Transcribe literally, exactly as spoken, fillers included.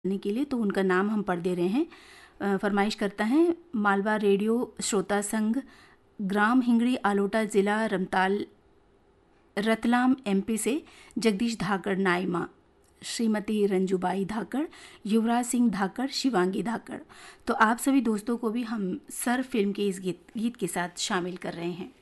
करने के लिए, तो उनका नाम हम पढ़ दे रहे हैं। फरमाइश करता है मालवा रेडियो श्रोता संघ, ग्राम हिंगड़ी, आलोटा ज़िला, रमताल, रतलाम एमपी से जगदीश धाकड़ नाइमा, श्रीमती रंजूबाई धाकड़, युवराज सिंह धाकड़, शिवांगी धाकड़। तो आप सभी दोस्तों को भी हम सर फिल्म के इस गीत गीत के साथ शामिल कर रहे हैं।